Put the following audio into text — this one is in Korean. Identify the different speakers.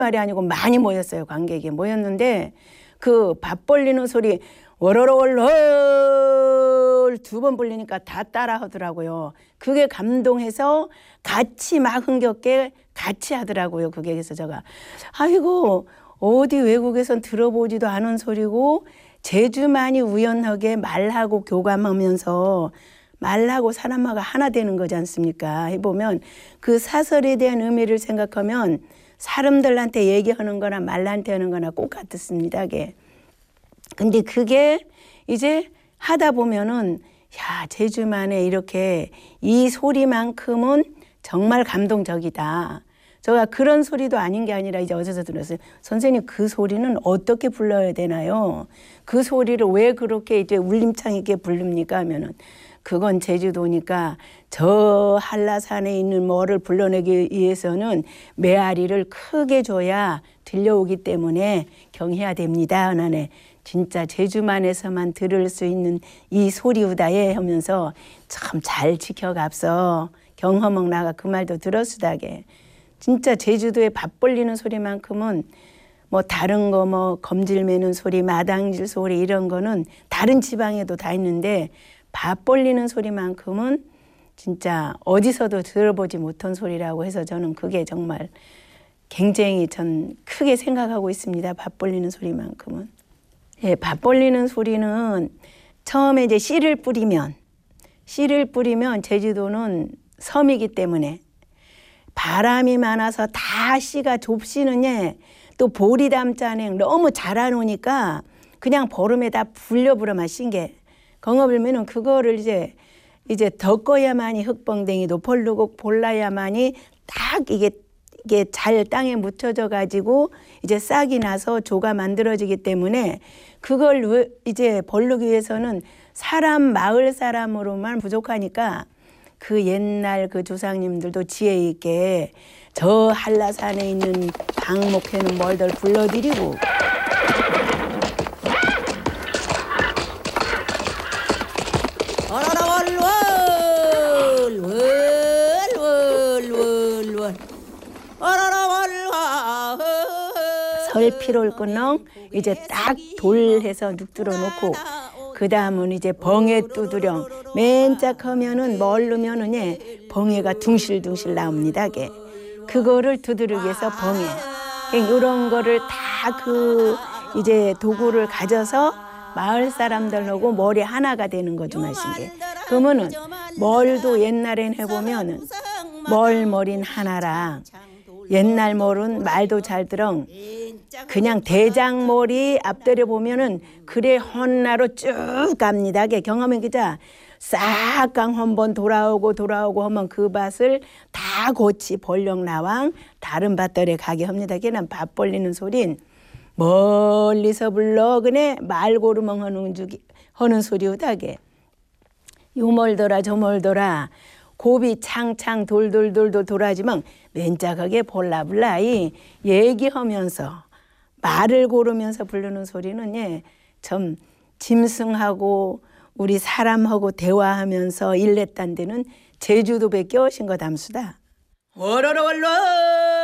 Speaker 1: 말이 아니고 많이 모였어요. 관객이 모였는데 그 밥 벌리는 소리 월월월 두 번 불리니까 다 따라 하더라고요. 그게 감동해서 같이 막 흥겹게 같이 하더라고요. 그게 그래서 제가 아이고 어디 외국에선 들어보지도 않은 소리고 제주만이 우연하게 말하고 교감하면서 말하고 사람하고 하나 되는 거지 않습니까? 해보면 그 사설에 대한 의미를 생각하면 사람들한테 얘기하는 거나 말한테 하는 거나 똑같습니다. 근데 그게 이제 하다 보면은 야 제주만에 이렇게 이 소리만큼은 정말 감동적이다. 제가 그런 소리도 아닌 게 아니라 이제 어제서 들었어요. 선생님 그 소리는 어떻게 불러야 되나요? 그 소리를 왜 그렇게 이제 울림창 있게 부릅니까? 하면은 그건 제주도니까 저 한라산에 있는 뭐를 불러내기 위해서는 메아리를 크게 줘야 들려오기 때문에 경해야 됩니다. 하나네. 진짜 제주만에서만 들을 수 있는 이 소리우다에 하면서 참 잘 지켜갑서 경허먹 나가 그 말도 들었으다게. 진짜 제주도에 밥 벌리는 소리만큼은 뭐 다른 거 뭐 검질 매는 소리, 마당질 소리 이런 거는 다른 지방에도 다 있는데 밥 벌리는 소리만큼은 진짜 어디서도 들어보지 못한 소리라고 해서 저는 그게 정말 굉장히 전 크게 생각하고 있습니다. 밥 벌리는 소리만큼은. 예, 밥 벌리는 소리는 처음에 이제 씨를 뿌리면 제주도는 섬이기 때문에 바람이 많아서 다 씨가 좁씨는 또 보리 담자는 너무 자라놓으니까 그냥 보름에다 불려부려만 쉰게 건어불면은 그거를 이제 덮어야만이 흙벙댕이 노펄르곡 볼라야만이 딱 이게 잘 땅에 묻혀져 가지고 이제 싹이 나서 조가 만들어지기 때문에 그걸 이제 벌르기 위해서는 사람 마을 사람으로만 부족하니까 그 옛날 그 조상님들도 지혜 있게 저 한라산에 있는 방목회는 뭘들 불러드리고 설피를 끊어 이제 딱 돌해서 눅들어 놓고 그 다음은 이제 벙에 두드령 맨짝 하면은 멀르면은 벙에가 둥실둥실 나옵니다. 그거를 두드리기 위해서 벙에 이런 거를 다 그 이제 도구를 가져서 마을 사람들하고 머리 하나가 되는 거죠 마신게. 그러면은 멀도 옛날엔 해보면은 멀머린 하나랑 옛날 멀은 말도 잘 들어 그냥 대장머리 앞들여 보면은 그래 헌나로 쭉 갑니다. 경험은 기자 싹강 한번 돌아오고 하면 그 밭을 다 고치 벌령 나왕 다른 밭들에 가게 합니다. 걔는 밥 벌리는 소린 멀리서 불러 그네 말고르멍 하는 소리우다게 요멀더라 저멀더라 곱이 창창 돌돌돌돌 돌아지면 맨짝하게 볼라블라이 얘기하면서 말을 고르면서 부르는 소리는 참 짐승하고 우리 사람하고 대화하면서 일냈단 데는 제주도밖에 오신 거 담수다. 워러러월러